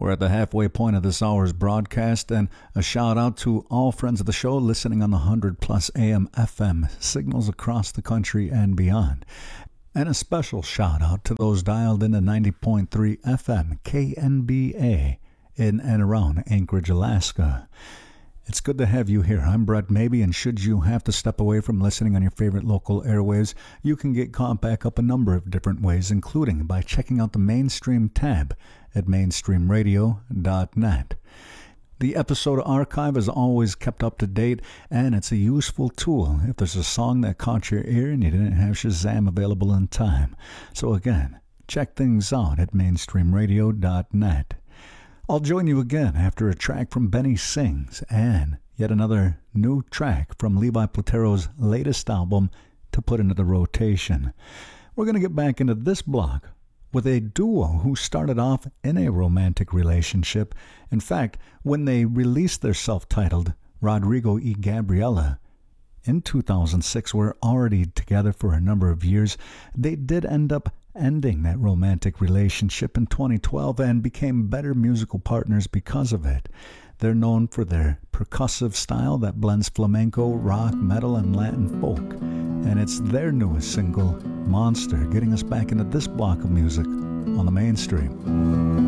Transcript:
We're at the halfway point of this hour's broadcast, and a shout out to all friends of the show listening on the 100 plus AM FM signals across the country and beyond. And a special shout out to those dialed in at 90.3 FM KNBA in and around Anchorage, Alaska. It's good to have you here. I'm Brett Maybe, and should you have to step away from listening on your favorite local airwaves, you can get caught back up a number of different ways, including by checking out the Mainstream tab at mainstreamradio.net. The episode archive is always kept up to date, and it's a useful tool if there's a song that caught your ear and you didn't have Shazam available in time. So again, check things out at mainstreamradio.net. I'll join you again after a track from Benny Sings and yet another new track from Levi Platero's latest album to put into the rotation. We're going to get back into this block with a duo who started off in a romantic relationship. In fact, when they released their self-titled Rodrigo y Gabriela in 2006, were already together for a number of years. They did end up ending that romantic relationship in 2012 and became better musical partners because of it. They're known for their percussive style that blends flamenco, rock, metal, and Latin folk. And it's their newest single, Monster, getting us back into this block of music on the Mainstream.